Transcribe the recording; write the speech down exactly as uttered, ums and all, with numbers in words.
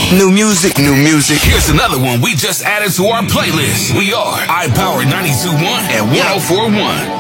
New music, new music. Here's another one we just added to our playlist. We are iPower ninety-two point one and one oh four point one.